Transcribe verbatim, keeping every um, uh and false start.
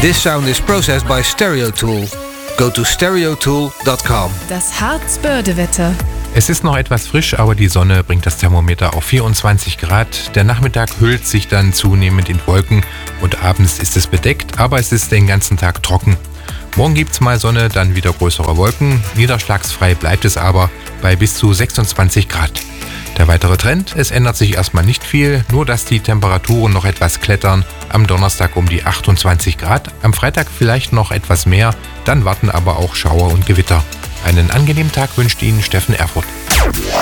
This sound is processed by Stereotool. Go to stereotool dot com. Das Harzbördewetter. Es ist noch etwas frisch, aber die Sonne bringt das Thermometer auf vierundzwanzig Grad. Der Nachmittag hüllt sich dann zunehmend in Wolken und abends ist es bedeckt, aber es ist den ganzen Tag trocken. Morgen gibt's mal Sonne, dann wieder größere Wolken. Niederschlagsfrei bleibt es aber bei bis zu sechsundzwanzig Grad. Der weitere Trend: Es ändert sich erstmal nicht viel, nur dass die Temperaturen noch etwas klettern. Am Donnerstag um die achtundzwanzig Grad, am Freitag vielleicht noch etwas mehr, dann warten aber auch Schauer und Gewitter. Einen angenehmen Tag wünscht Ihnen Steffen Erfurt.